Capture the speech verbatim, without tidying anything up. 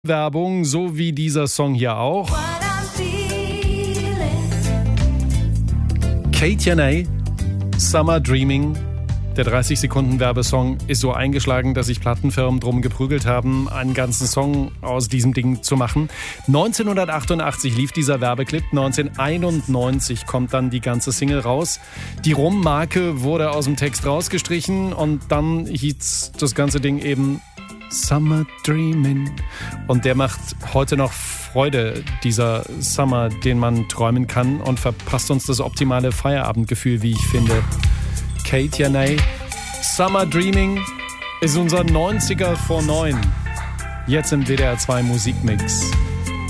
Werbung, so wie dieser Song hier auch. Kate Yanay, Summer Dreaming. Der dreißig Sekunden Werbesong ist so eingeschlagen, dass sich Plattenfirmen drum geprügelt haben, einen ganzen Song aus diesem Ding zu machen. neunzehnhundertachtundachtzig lief dieser Werbeclip, neunzehnhunderteinundneunzig kommt dann die ganze Single raus. Die Rum-Marke wurde aus dem Text rausgestrichen und dann hieß das ganze Ding eben Summer Dreaming. Und der macht heute noch Freude, dieser Summer, den man träumen kann, und verpasst uns das optimale Feierabendgefühl, wie ich finde. Kate Yanay, Summer Dreaming ist unser neunziger vor neun. Jetzt im W D R zwei Musikmix.